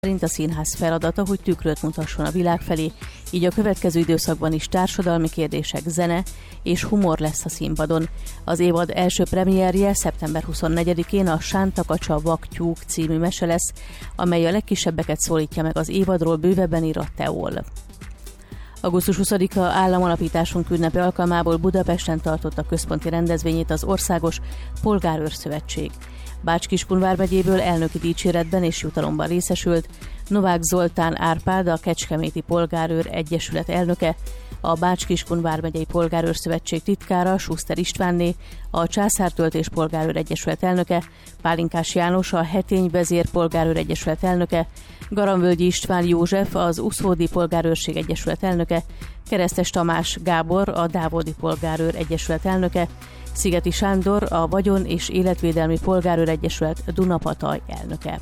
Szerint a színház feladata, hogy tükröt mutasson a világ felé, így a következő időszakban is társadalmi kérdések, zene és humor lesz a színpadon. Az évad első premierje szeptember 24-én a Sánta Kacsa Vak Tyúk című mese lesz, amely a legkisebbeket szólítja meg az évadról bővebben ír a Teol. Augusztus 20-a államalapításunk ünnepe alkalmából Budapesten tartotta központi rendezvényét az Országos Polgárőrszövetség. Bács-Kiskun vármegyéből elnöki dicséretben és jutalomban részesült Novák Zoltán Árpád, a Kecskeméti Polgárőr Egyesület elnöke, a Bács-Kiskun vármegyei Polgárőrszövetség titkára Schuster Istvánné, a Császártöltés Polgárőr Egyesület elnöke, Pálinkás János, a Hetény Vezér Polgárőr Egyesület elnöke, Garamvölgyi István József, az Uszódi Polgárőrség Egyesület elnöke, Keresztes Tamás Gábor, a Dávodi Polgárőr Egyesület elnöke, Szigeti Sándor, a Vagyon és Életvédelmi Polgárőr Egyesület Dunapataj elnöke.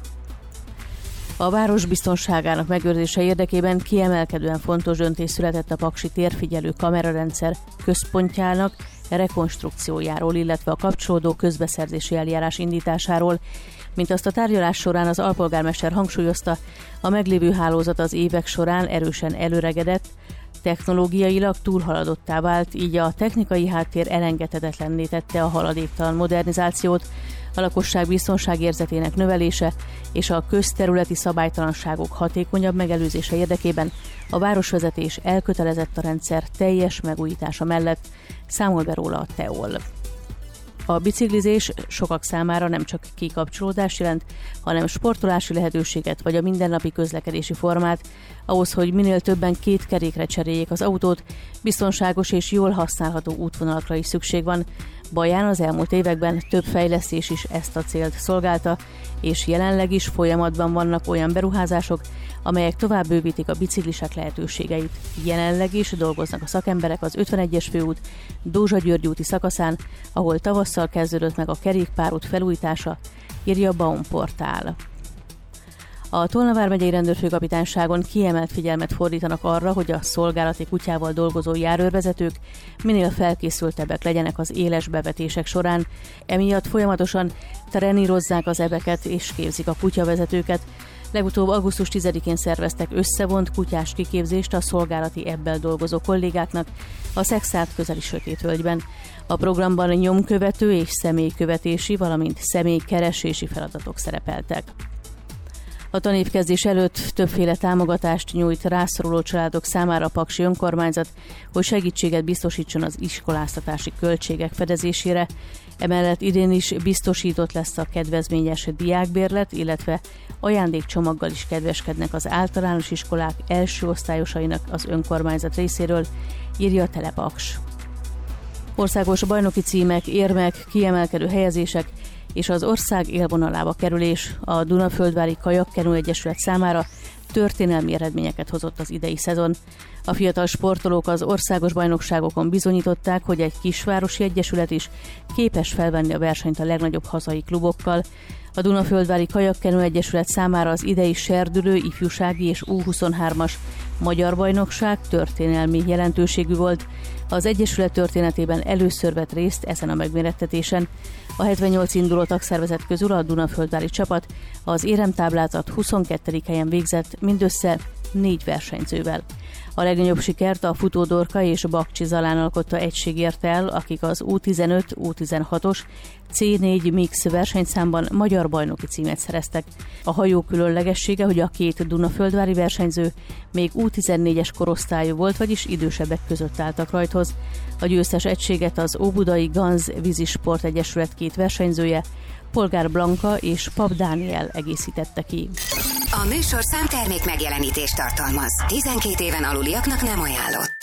A város biztonságának megőrzése érdekében kiemelkedően fontos döntés született a Paksi térfigyelő kamerarendszer központjának rekonstrukciójáról, illetve a kapcsolódó közbeszerzési eljárás indításáról. Mint azt a tárgyalás során az alpolgármester hangsúlyozta, a meglévő hálózat az évek során erősen előregedett, technológiailag túlhaladottá vált, így a technikai háttér elengedhetetlenné tette a haladéktalan modernizációt, a lakosság biztonságérzetének növelése és a közterületi szabálytalanságok hatékonyabb megelőzése érdekében a városvezetés elkötelezett a rendszer teljes megújítása mellett, számol be róla a Teol. A biciklizés sokak számára nem csak kikapcsolódást jelent, hanem sportolási lehetőséget vagy a mindennapi közlekedési formát. Ahhoz, hogy minél többen két kerékre cseréljék az autót, biztonságos és jól használható útvonalakra is szükség van. Baján az elmúlt években több fejlesztés is ezt a célt szolgálta, és jelenleg is folyamatban vannak olyan beruházások, amelyek tovább bővítik a biciklisek lehetőségeit. Jelenleg is dolgoznak a szakemberek az 51-es főút Dózsa-György úti szakaszán, ahol tavasszal kezdődött meg a kerékpárút felújítása, írja a Baum portál. A Tolna vármegyei rendőrfőkapitányságon kiemelt figyelmet fordítanak arra, hogy a szolgálati kutyával dolgozó járőrvezetők minél felkészültebbek legyenek az éles bevetések során. Emiatt folyamatosan trenírozzák az ebeket és képzik a kutyavezetőket. Legutóbb augusztus 10-én szerveztek összevont kutyás kiképzést a szolgálati ebbel dolgozó kollégáknak a Szexárd közeli Sötétvölgyben. A programban nyomkövető és személykövetési, valamint személykeresési feladatok szerepeltek. A tanévkezdés előtt többféle támogatást nyújt rászoruló családok számára a paksi önkormányzat, hogy segítséget biztosítson az iskoláztatási költségek fedezésére. Emellett idén is biztosított lesz a kedvezményes diákbérlet, illetve ajándékcsomaggal is kedveskednek az általános iskolák első osztályosainak az önkormányzat részéről, írja a Telepaks. Országos bajnoki címek, érmek, kiemelkedő helyezések és az ország élvonalába kerülés a Dunaföldvári Kajakkenu Egyesület számára történelmi eredményeket hozott az idei szezon. A fiatal sportolók az országos bajnokságokon bizonyították, hogy egy kisvárosi egyesület is képes felvenni a versenyt a legnagyobb hazai klubokkal. A Dunaföldvári Kajakkenu Egyesület számára az idei serdülő, ifjúsági és U23-as magyar bajnokság történelmi jelentőségű volt. Az egyesület történetében először vett részt ezen a megmérettetésen. A 78 induló tagszervezet közül a Dunaföldvári csapat az éremtáblázat 22. helyen végzett mindössze 4 versenyzővel. A legnagyobb sikert a Futódorka és Bakcsi Zalán alkotta egység érte el, akik az U15-U16-os C4 Mix versenyszámban magyar bajnoki címet szereztek. A hajó különlegessége, hogy a két dunaföldvári versenyző még U14-es korosztályú volt, vagyis idősebbek között álltak rajthoz. A győztes egységet az Óbudai Ganz Vízisport Egyesület két versenyzője, Polgár Blanka és Pap Dániel egészítette ki. A műsorszám termék megjelenítést tartalmaz. 12 éven aluliaknak nem ajánlott.